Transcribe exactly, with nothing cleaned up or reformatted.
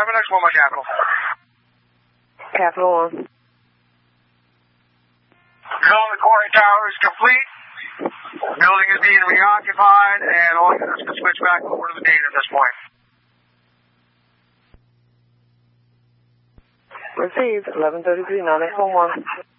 seven X one, my capital. Capital One. Zone the quarry tower is complete. Building is being reoccupied, and all units can switch back over to the data at this point. Received, eleven thirty-three, nine eight one one.